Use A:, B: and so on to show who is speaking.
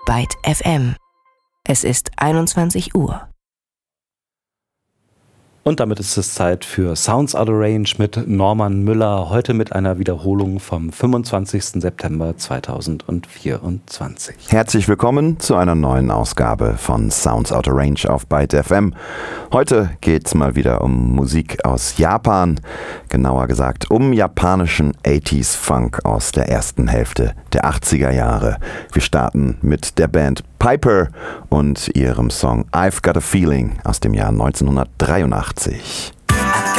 A: Byte FM. Es ist 21 Uhr.
B: Und damit ist es Zeit für Sounds Out of Range mit Norman Müller, heute mit einer Wiederholung vom 25. September 2024.
C: Herzlich willkommen zu einer neuen Ausgabe von Sounds Out of Range auf Byte FM. Heute geht's mal wieder um Musik aus Japan, genauer gesagt um japanischen 80s Funk aus der ersten Hälfte der 80er Jahre. Wir starten mit der Band Piper und ihrem Song I've Got a Feeling aus dem Jahr 1983.